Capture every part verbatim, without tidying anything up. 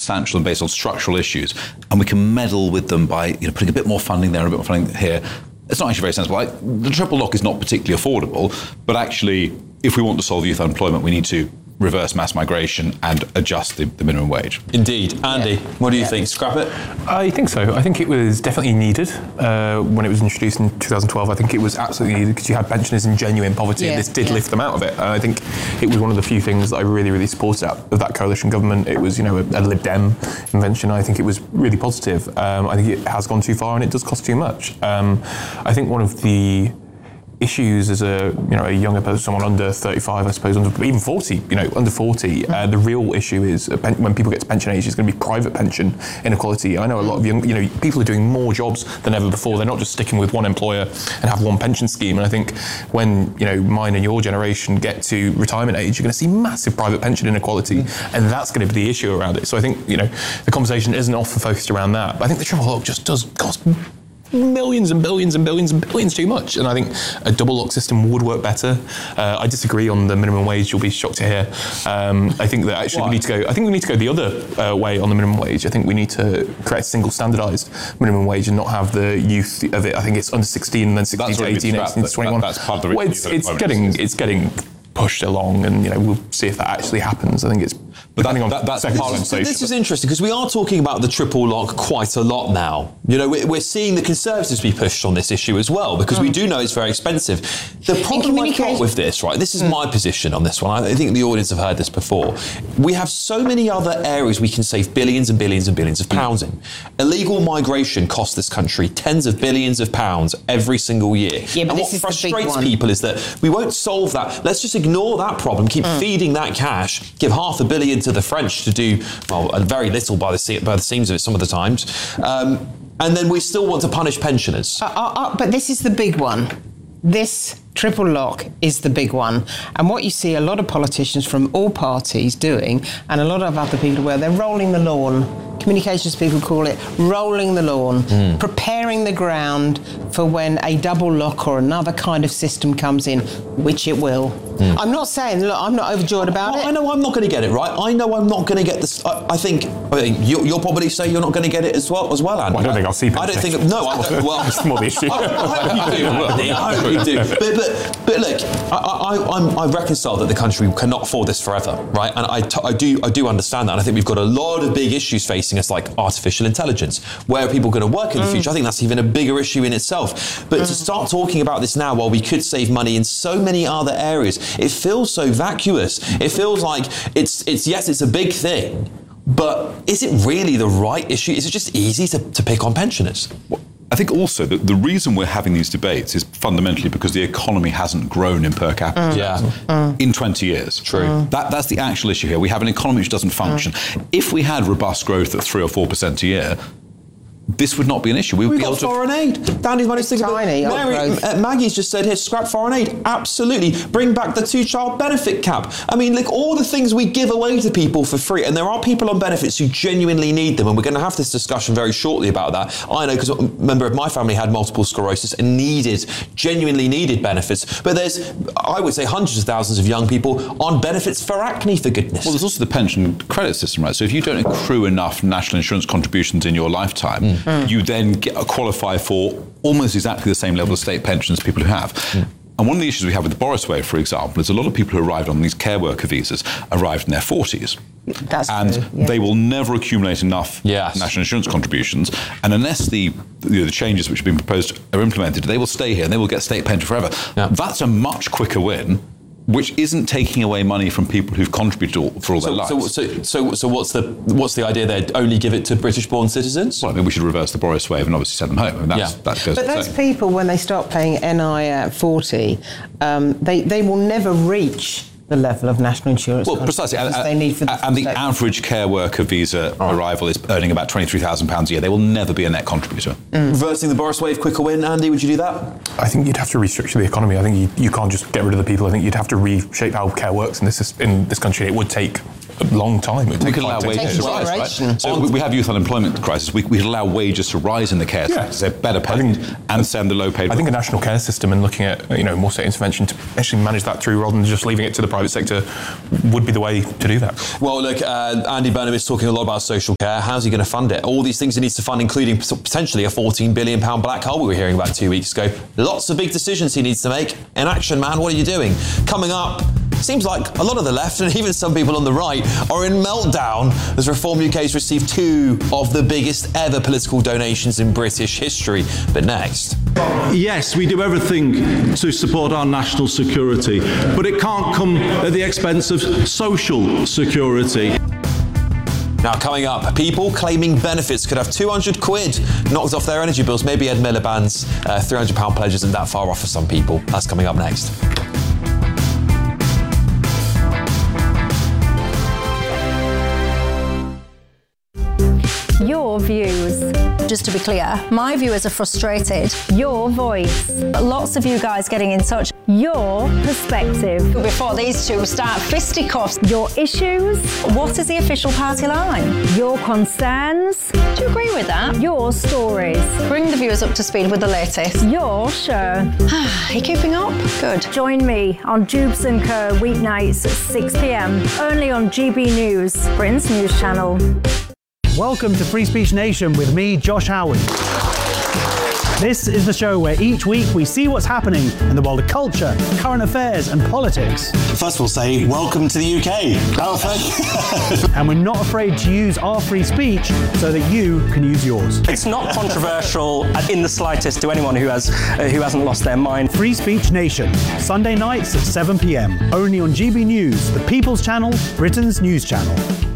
substantial and based on structural issues, and we can meddle with them by you know, putting a bit more funding there and a bit more funding here, it's not actually very sensible. Like, the triple lock is not particularly affordable, but actually, if we want to solve youth unemployment, we need to reverse mass migration and adjust the, the minimum wage. Indeed. Andy, yeah. what do you yeah. think? Scrap it? I think so. I think it was definitely needed uh, when it was introduced in two thousand twelve. I think it was absolutely needed because you had pensioners in genuine poverty yeah. and this did yeah. lift them out of it. And I think it was one of the few things that I really, really supported out of that coalition government. It was, you know, a, a Lib Dem invention. I think it was really positive. Um, I think it has gone too far and it does cost too much. Um, I think one of the issues as a you know a younger person, someone under thirty-five, I suppose, under, even forty, you know, under forty, uh, the real issue is pen, when people get to pension age, it's going to be private pension inequality. I know a lot of young, you know, people are doing more jobs than ever before. They're not just sticking with one employer and have one pension scheme. And I think when you know mine and your generation get to retirement age, you're going to see massive private pension inequality, mm. and that's going to be the issue around it. So I think you know the conversation isn't often focused around that. But I think the triple lock just does cost millions and billions and billions and billions too much, and I think a double lock system would work better. Uh, I disagree on the minimum wage. You'll be shocked to hear. Um, I think that actually Why? we need to go. I think we need to go the other uh, way on the minimum wage. I think we need to create a single standardised minimum wage and not have the youth of it. I think it's under sixteen and then sixteen to eighteen, eighteen to twenty-one. That, that's part of the well, it's, it's getting it's getting pushed along, and you know we'll see if that actually happens. I think it's. But that, on that, that's this, this is interesting because we are talking about the triple lock quite a lot now. You know, we're, we're seeing the Conservatives be pushed on this issue as well because mm. we do know it's very expensive. The problem I've got with this, right, this is mm. my position on this one. I think the audience have heard this before. We have so many other areas we can save billions and billions and billions of pounds in. Illegal migration costs this country tens of billions of pounds every single year. Yeah, but and this what is frustrates people is that we won't solve that. Let's just ignore that problem, keep mm. feeding that cash, give half a billion to the French to do, well, very little by the, by the seams of it some of the times, um, and then we still want to punish pensioners. Uh, uh, uh, but this is the big one. This triple lock is the big one. And what you see a lot of politicians from all parties doing, and a lot of other people where they're rolling the lawn, communications people call it rolling the lawn, mm. preparing the ground for when a double lock or another kind of system comes in, which it will. Mm. I'm not saying, look, I'm not overjoyed about well, it. I know I'm not going to get it, right? I know I'm not going to get this. I, I think, I think you, you'll probably say you're not going to get it as well, as well, Andy. Well, I don't think I'll see I don't think, no, I don't, well, that's more the issue. I, I hope you do, Andy, I hope you do. But, but, but look, I, I, I'm, I reconcile that the country cannot afford this forever, right? And I, t- I do I do understand that. And I think we've got a lot of big issues facing us, like artificial intelligence. Where are people going to work in the mm. future? I think that's even a bigger issue in itself. But mm. to start talking about this now while we could save money in so many other areas, it feels so vacuous. It feels like it's, it's yes, it's a big thing, but is it really the right issue? Is it just easy to, to pick on pensioners? Well, I think also that the reason we're having these debates is fundamentally because the economy hasn't grown in per capita mm. yeah. mm. in twenty years. True. Mm. That, that's the actual issue here. We have an economy which doesn't function. Mm. If we had robust growth at three or four percent a year, this would not be an issue. We would We've be got able to foreign aid. Danny's managed to tiny. Mary, uh, Maggie's just said here, scrap foreign aid. Absolutely. Bring back the two-child benefit cap. I mean, look, all the things we give away to people for free, and there are people on benefits who genuinely need them, and we're going to have this discussion very shortly about that. I know because a member of my family had multiple sclerosis and needed, genuinely needed benefits. But there's, I would say, hundreds of thousands of young people on benefits for acne, for goodness. Well, there's also the pension credit system, right? So if you don't accrue enough national insurance contributions in your lifetime, mm. you then Get, qualify for almost exactly the same level of state pensions as people who have. Mm. And one of the issues we have with the Boris wave, for example, is a lot of people who arrived on these care worker visas arrived in their forties. That's and true, yeah. they will never accumulate enough yes. national insurance contributions. And unless the, you know, the changes which have been proposed are implemented, they will stay here and they will get state pension forever. Yeah. That's a much quicker win, which isn't taking away money from people who've contributed all, for all so, their lives. So, so, so, so what's the what's the idea there? Only give it to British-born citizens? Well, I think we should reverse the Boris wave and obviously send them home. I mean, that's, yeah. that goes but those people, when they start paying N I at forty, um, they, they will never reach the level of national insurance. Well, precisely, and, they need for the and the average care worker visa oh. arrival is earning about twenty-three thousand pounds a year. They will never be a net contributor. Mm. Reversing the Boris wave, quicker win. Andy, would you do that? I think you'd have to restructure the economy. I think you, you can't just get rid of the people. I think you'd have to reshape how care works in this in this country. It would take a long time. It would We take could allow five, ten wages years. to rise, right? generation. So we- we have youth unemployment crisis. We, we could allow wages to rise in the care Yeah. sector. They're better paid think- and send the low paid. I think a national care system and looking at you know more state intervention to actually manage that through rather than just leaving it to the private sector would be the way to do that. Well, look, uh, Andy Burnham is talking a lot about social care. How's he going to fund it? All these things he needs to fund, including potentially a fourteen billion pounds black hole we were hearing about two weeks ago. Lots of big decisions he needs to make. In action, man, what are you doing? Coming up, seems like a lot of the left and even some people on the right are in meltdown as Reform U K has received two of the biggest ever political donations in British history. But next. Yes, we do everything to support our national security, but it can't come at the expense of social security. Now, coming up, people claiming benefits could have two hundred quid knocked off their energy bills. Maybe Ed Miliband's uh, three hundred pounds pledge isn't that far off for some people. That's coming up next. Your views. Just to be clear, my viewers are frustrated. Your voice. Lots of you guys getting in touch. Your perspective. Before these two start fisticuffs. Your issues. What is the official party line? Your concerns. Do you agree with that? Your stories. Bring the viewers up to speed with the latest. Your show. Are you keeping up? Good. Join me on Jubes and Co. weeknights at six p m. Only on G B News, Britain's news channel. Welcome to Free Speech Nation with me, Josh Howard. This is the show where each week we see what's happening in the world of culture, current affairs and politics. First we'll say, welcome to the U K. Oh, thank you. And we're not afraid to use our free speech so that you can use yours. It's not controversial in the slightest to anyone who has uh, who hasn't lost their mind. Free Speech Nation, Sunday nights at seven p m. Only on G B News, the People's Channel, Britain's news channel.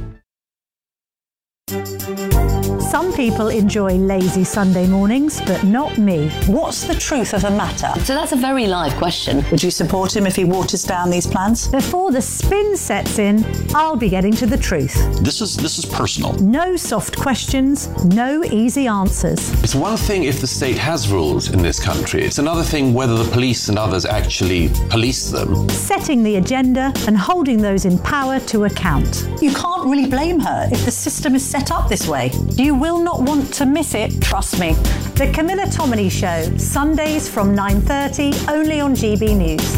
Some people enjoy lazy Sunday mornings, but not me. What's the truth of the matter? So that's a very live question. Would you support him if he waters down these plans? Before the spin sets in, I'll be getting to the truth. This is this is personal. No soft questions, no easy answers. It's one thing if the state has rules in this country. It's another thing whether the police and others actually police them. Setting the agenda and holding those in power to account. You can't really blame her if the system is set up this way. You will not want to miss it, trust me. The Camilla Tominey Show, Sundays from nine thirty, only on G B News.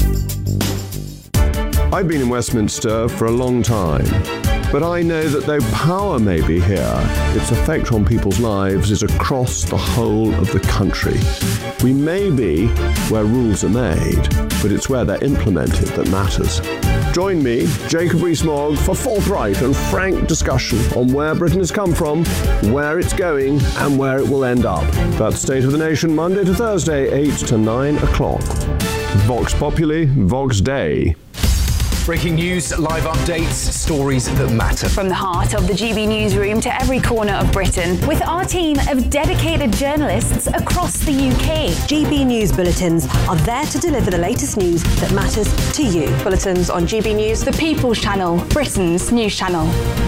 I've been in Westminster for a long time, but I know that though power may be here, its effect on people's lives is across the whole of the country. We may be where rules are made, but it's where they're implemented that matters. Join me, Jacob Rees-Mogg, for forthright and frank discussion on where Britain has come from, where it's going, and where it will end up. That's State of the Nation, Monday to Thursday, eight to nine o'clock. Vox Populi, Vox Dei. Breaking news, live updates, stories that matter. From the heart of the G B newsroom to every corner of Britain. With our team of dedicated journalists across the U K. G B News Bulletins are there to deliver the latest news that matters to you. Bulletins on G B News, the People's Channel, Britain's news channel.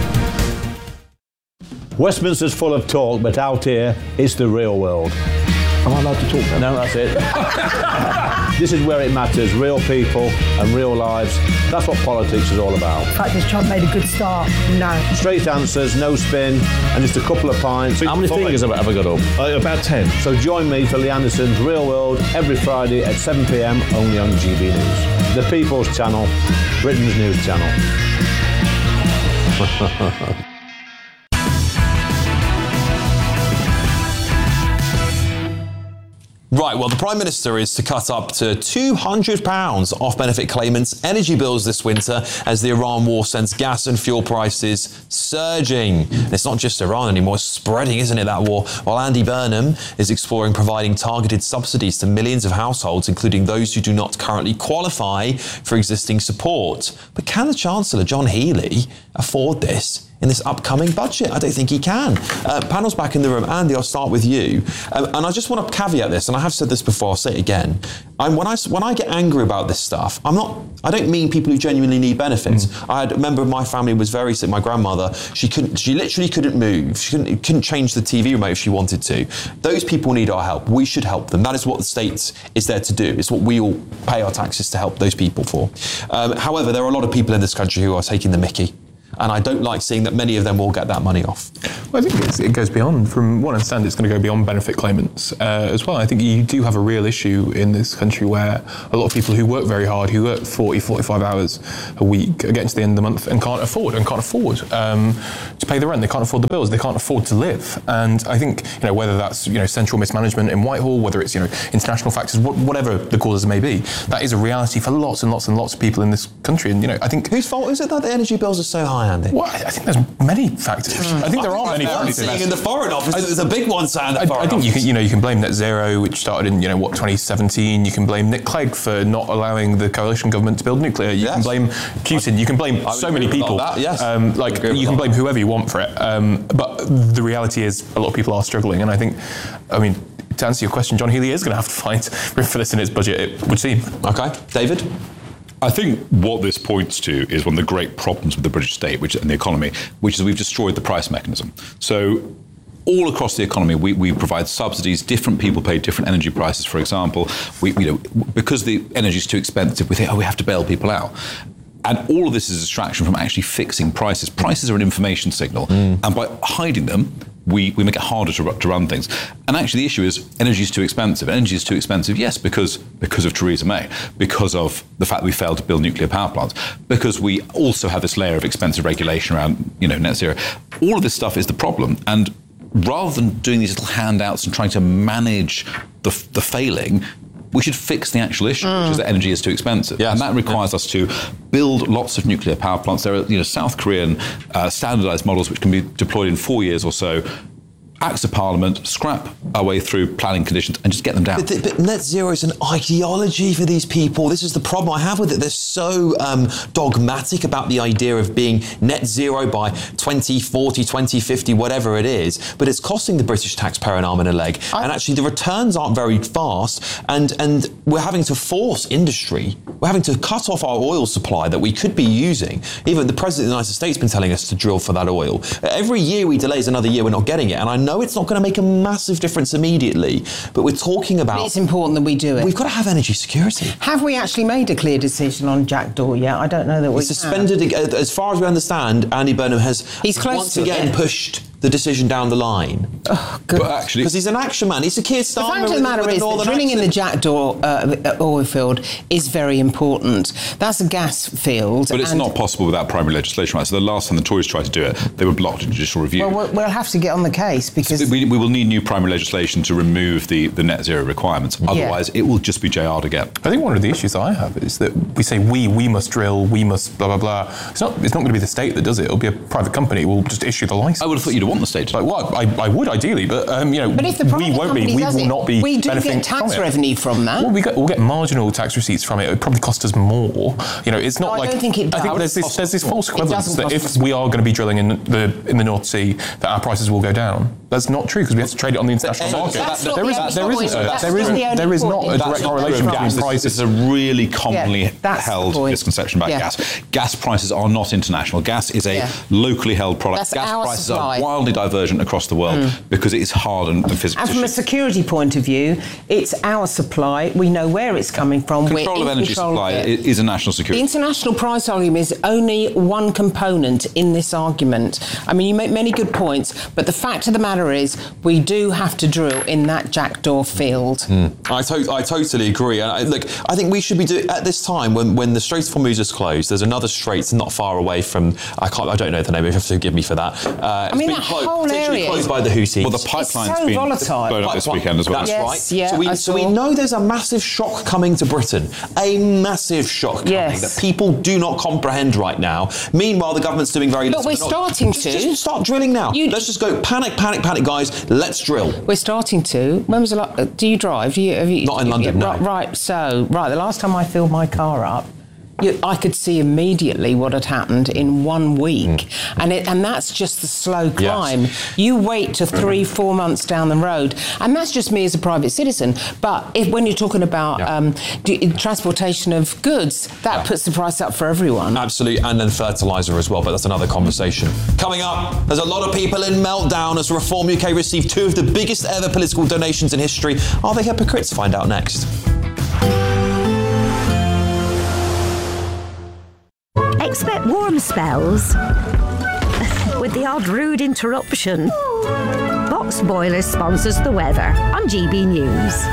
Westminster's full of talk, but out here, it's the real world. Am I allowed to talk now? No, that's it. This is where it matters, real people and real lives. That's what politics is all about. In fact, has Trump made a good start? No. Straight answers, no spin, and just a couple of pints. How many fingers have I ever got up? Uh, about ten. So join me for Lee Anderson's Real World every Friday at seven p m only on G B News. The People's Channel, Britain's news channel. Right, well, the Prime Minister is to cut up to two hundred pounds off benefit claimants' energy bills this winter as the Iran war sends gas and fuel prices surging. And it's not just Iran anymore, it's spreading, isn't it, that war? While Andy Burnham is exploring providing targeted subsidies to millions of households, including those who do not currently qualify for existing support. But can the Chancellor, John Healey, afford this in this upcoming budget? I don't think he can. Uh, panel's back in the room. Andy, I'll start with you. Um, and I just want to caveat this, and I have said this before, I'll say it again. I'm, when, I, when I get angry about this stuff, I'm not, I don't mean people who genuinely need benefits. Mm. I had a member of my family was very sick, my grandmother. She couldn't, she literally couldn't move. She couldn't, couldn't change the T V remote if she wanted to. Those people need our help. We should help them. That is what the state is there to do. It's what we all pay our taxes to help those people for. Um, however, there are a lot of people in this country who are taking the mickey. and I don't like seeing that many of them will get that money off. Well, I think it's, it goes beyond, from what I understand, it's going to go beyond benefit claimants uh, as well. I think you do have a real issue in this country where a lot of people who work very hard, who work forty, forty-five hours a week, are getting to the end of the month and can't afford, and can't afford um, to pay the rent, they can't afford the bills, they can't afford to live. And I think, you know, whether that's, you know, central mismanagement in Whitehall, whether it's, you know, international factors, wh- whatever the causes may be, that is a reality for lots and lots and lots of people in this country. And, you know, I think... Whose fault is it that the energy bills are so high, Andy? Well, I think there's many factors. Mm. I think there I are think many factors. Seeing in the Foreign Office, there's a big one saying the I, Foreign I think Office. you can, you know, you can blame Net Zero, which started in, you know, what, twenty seventeen. You can blame Nick Clegg for not allowing the coalition government to build nuclear. You yes. can blame Putin. You can blame I so many people. That, yes. Um, like you can blame whoever you want for it. Um, but the reality is, a lot of people are struggling, and I think, I mean, to answer your question, John Healey is going to have to find room for this in his budget, it would seem. Okay, David. I think what this points to is one of the great problems with the British state, which and the economy, which is we've destroyed the price mechanism. So all across the economy, we, we provide subsidies. Different people pay different energy prices. For example, we, you know, because the energy is too expensive, we think, oh, we have to bail people out. And all of this is a distraction from actually fixing prices. Prices are an information signal, mm. and by hiding them, we, we make it harder to, to run things. And actually the issue is energy is too expensive. Energy is too expensive, yes, because because of Theresa May, because of the fact that we failed to build nuclear power plants, because we also have this layer of expensive regulation around, you know, net zero. All of this stuff is the problem. And rather than doing these little handouts and trying to manage the, the failing, we should fix the actual issue, mm. which is that energy is too expensive. Yes. And that requires yeah. us to build lots of nuclear power plants. There are, you know, South Korean uh, standardized models which can be deployed in four years or so. Acts of Parliament, scrap our way through planning conditions and just get them down. But, but net zero is an ideology for these people. This is the problem I have with it. They're so um, dogmatic about the idea of being net zero by twenty forty, twenty fifty, whatever it is. But it's costing the British taxpayer an arm and a leg. I, and actually the returns aren't very fast. And, and we're having to force industry. We're having to cut off our oil supply that we could be using. Even the President of the United States has been telling us to drill for that oil. Every year we delay is another year we're not getting it. And I know No, it's not going to make a massive difference immediately, but we're talking about... But it's important that we do it. We've got to have energy security. Have we actually made a clear decision on Jackdaw yet? I don't know that we He's suspended, have. As far as we understand, Andy Burnham has He's close once to again it. pushed the decision down the line. Oh, good. But actually... Because he's an action man. He's a Keir Starmer. The fact of the matter is that drilling in the Jackdaw uh, oil field is very important. That's a gas field. But it's not possible without primary legislation, right? So the last time the Tories tried to do it, they were blocked in judicial review. Well, we'll have to get on the case because... So we, we will need new primary legislation to remove the, the net zero requirements. Otherwise, yeah. it will just be J R'd again. I think one of the issues I have is that we say we, we must drill, we must blah, blah, blah. It's not, it's not going to be the state that does it. It'll be a private company. We'll just issue the license. I would have thought you'd want the state to. Like, well, I, I would ideally, but, um, you know, but if the we won't be. We will it, not be we do benefiting get tax from revenue from that. Well, we get, we'll get marginal tax receipts from it. It would probably cost us more. You know, it's not no, like... I don't think it does. I think there's this, there's this false equivalence that if us. we are going to be drilling in the in the North Sea, that our prices will go down. That's not true because we have to trade it on the international market. That's there isn't, there isn't, a, there isn't, there is not a direct correlation between prices. This is a really commonly yeah, held misconception about yeah. gas. Gas prices are not international. Gas is a yeah. locally held product. That's gas our prices supply. are wildly divergent across the world mm. because it is hard and, and physical. And from a security point of view, it's our supply. We know where it's coming from. Control We're of energy control supply of is a national The security. international price argument is only one component in this argument. I mean, you make many good points, but the fact of the matter is we do have to drill in that Jackdaw field. Mm. I, to- I totally agree. And I, look, I think we should be doing at this time when, when the Strait of Hormuz is closed. There's another strait not far away from. I can't. I don't know the name. You have to forgive me for that. Uh, I mean, it's that been closed, whole area closed by the Houthis. Well, the pipeline's so been volatile. blown up this weekend as well. That's yes, right. Yeah, so, we, so we know there's a massive shock coming to Britain. A massive shock coming yes. that people do not comprehend right now. Meanwhile, the government's doing very little. But we're starting just, to. Just start drilling now. You, Let's just go panic, panic, panic, guys. Let's drill. We're starting to. When was the last? Do you drive? Do you, have you, Not in London, yeah, no. Right, right. So, right. The last time I filled my car up, you, I could see immediately what had happened in one week, mm. and it, and that's just the slow climb. Yes. You wait to three, four months down the road, and that's just me as a private citizen. But if when you're talking about yeah. um, d- transportation of goods, that yeah. puts the price up for everyone. Absolutely, and then fertiliser as well. But that's another conversation. Coming up, there's a lot of people in meltdown as Reform U K received two of the biggest ever political donations in history. Are they hypocrites? Find out next. Expect warm spells with the odd rude interruption. Box Boilers sponsors the weather on G B News.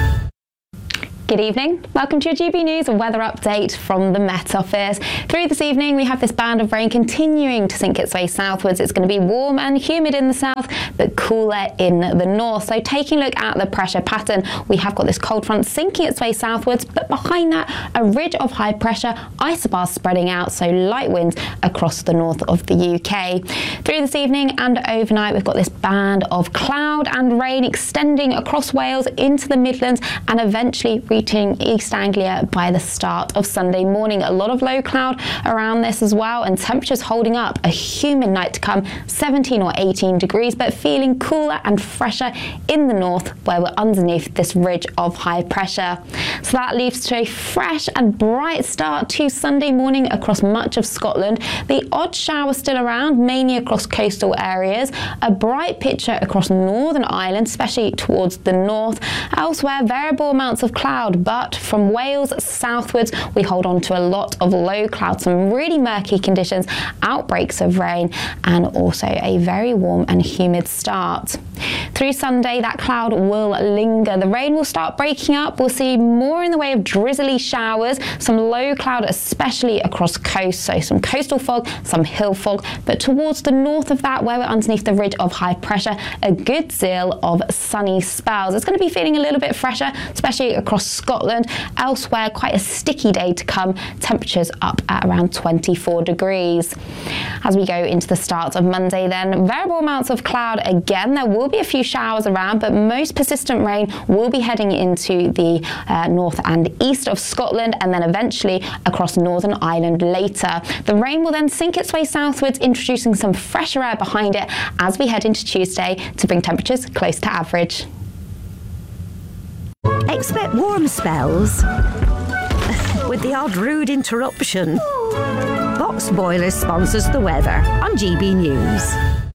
Good evening. Welcome to your G B News weather update from the Met Office. Through this evening, we have this band of rain continuing to sink its way southwards. It's going to be warm and humid in the south, but cooler in the north. So taking a look at the pressure pattern, we have got this cold front sinking its way southwards, but behind that, a ridge of high pressure, isobars spreading out, so light winds across the north of the U K. Through this evening and overnight, we've got this band of cloud and rain extending across Wales into the Midlands and eventually reaching East Anglia by the start of Sunday morning. A lot of low cloud around this as well, and temperatures holding up. A humid night to come, seventeen or eighteen degrees, but feeling cooler and fresher in the north where we're underneath this ridge of high pressure. So that leads to a fresh and bright start to Sunday morning across much of Scotland. The odd shower still around, mainly across coastal areas. A bright picture across Northern Ireland, especially towards the north. Elsewhere, variable amounts of cloud, but from Wales southwards, we hold on to a lot of low cloud, some really murky conditions, outbreaks of rain, and also a very warm and humid start. Through Sunday, that cloud will linger. The rain will start breaking up. We'll see more in the way of drizzly showers, some low cloud, especially across coast, so some coastal fog, some hill fog, but towards the north of that, where we're underneath the ridge of high pressure, a good deal of sunny spells. It's going to be feeling a little bit fresher, especially across Scotland. Elsewhere, quite a sticky day to come. Temperatures up at around twenty-four degrees. As we go into the start of Monday then, variable amounts of cloud again. There will be a few showers around, but most persistent rain will be heading into the uh, north and east of Scotland, and then eventually across Northern Ireland later. The rain will then sink its way southwards, introducing some fresher air behind it as we head into Tuesday to bring temperatures close to average. Expect warm spells with the odd rude interruption. Box Boilers sponsors the weather on G B News.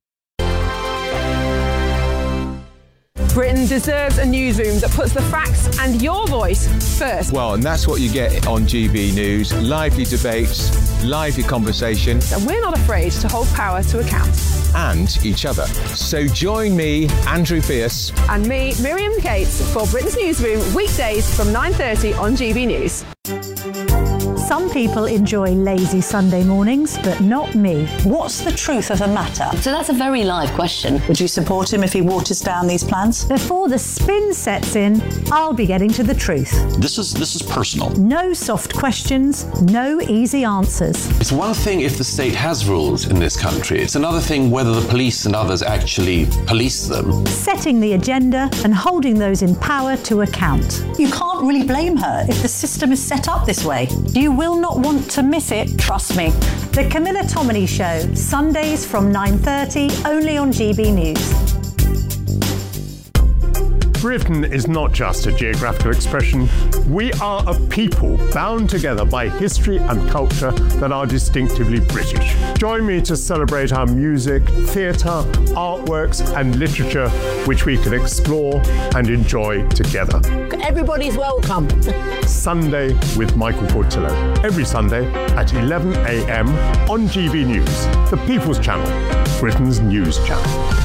Britain deserves a newsroom that puts the facts and your voice first. Well, and that's what you get on G B News. Lively debates, lively conversation. And we're not afraid to hold power to account. And each other. So join me, Andrew Pierce. And me, Miriam Cates, for Britain's Newsroom, weekdays from nine thirty on G B News. Some people enjoy lazy Sunday mornings, but not me. What's the truth of the matter? So that's a very live question. Would you support him if he waters down these plans? Before the spin sets in, I'll be getting to the truth. This is this is personal. No soft questions, no easy answers. It's one thing if the state has rules in this country. It's another thing whether the police and others actually police them. Setting the agenda and holding those in power to account. You can't really blame her if the system is set up this way. You will not want to miss it, trust me. The Camilla Tominey Show, Sundays from nine thirty, only on G B News. Britain is not just a geographical expression. We are a people bound together by history and culture that are distinctively British. Join me to celebrate our music, theatre, artworks and literature, which we can explore and enjoy together. Everybody's welcome. Sunday with Michael Portillo. Every Sunday at eleven a m on G B News, the People's Channel, Britain's news channel.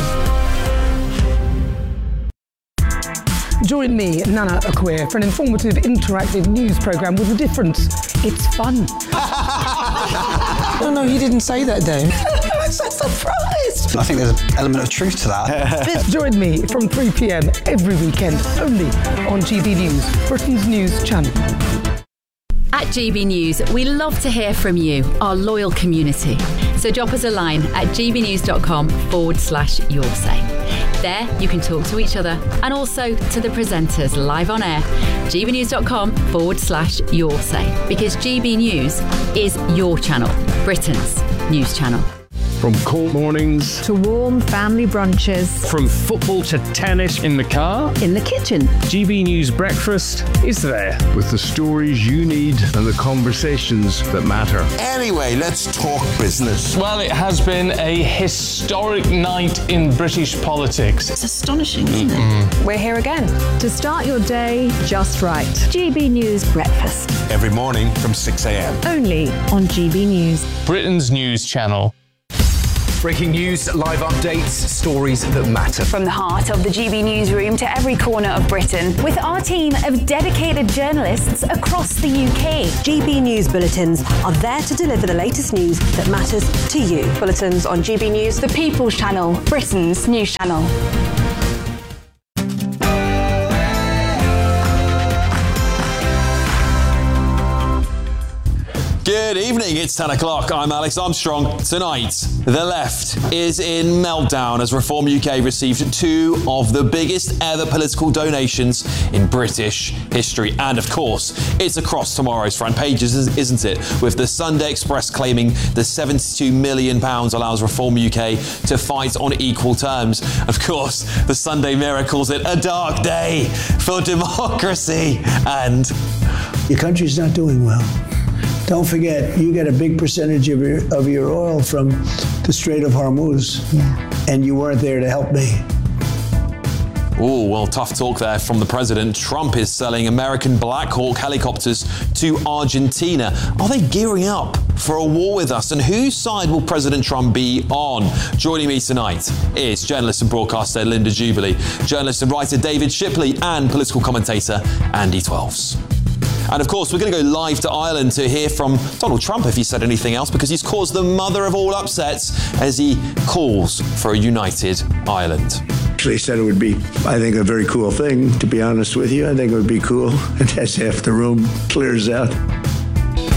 Join me, Nana Akweer, for an informative, interactive news programme with a difference. It's fun. No, no, you didn't say that, Dave. I'm so surprised. I think there's an element of truth to that. Join me from three p m every weekend, only on G B News, Britain's news channel. At G B News, we love to hear from you, our loyal community. So drop us a line at gbnews.com forward slash your say. There, you can talk to each other and also to the presenters live on air. gbnews.com forward slash your say. Because G B News is your channel, Britain's news channel. From cold mornings to warm family brunches, from football to tennis in the car, in the kitchen, G B News Breakfast is there with the stories you need and the conversations that matter. Anyway, let's talk business. Well, it has been a historic night in British politics. It's astonishing, isn't it? We're here again to start your day just right. G B News Breakfast. Every morning from six a m Only on G B News, Britain's news channel. Breaking news, live updates, stories that matter. From the heart of the G B newsroom to every corner of Britain, with our team of dedicated journalists across the U K. G B News Bulletins are there to deliver the latest news that matters to you. Bulletins on G B News, the People's Channel, Britain's news channel. Good evening, it's ten o'clock. I'm Alex Armstrong. Tonight, the left is in meltdown as Reform U K received two of the biggest ever political donations in British history. And of course, it's across tomorrow's front pages, isn't it? With the Sunday Express claiming the seventy-two million pounds allows Reform U K to fight on equal terms. Of course, the Sunday Mirror calls it a dark day for democracy and... Your country's not doing well. Don't forget, you get a big percentage of your, of your oil from the Strait of Hormuz, yeah. and you weren't there to help me. Oh, well, tough talk there from the president. Trump is selling American Black Hawk helicopters to Argentina. Are they gearing up for a war with us? And whose side will President Trump be on? Joining me tonight is journalist and broadcaster Linda Jubilee, journalist and writer David Shipley, and political commentator Andy Twelves. And of course, we're going to go live to Ireland to hear from Donald Trump, if he said anything else, because he's caused the mother of all upsets as he calls for a united Ireland. Actually said it would be, I think, a very cool thing, to be honest with you. I think it would be cool. And as half the room clears out.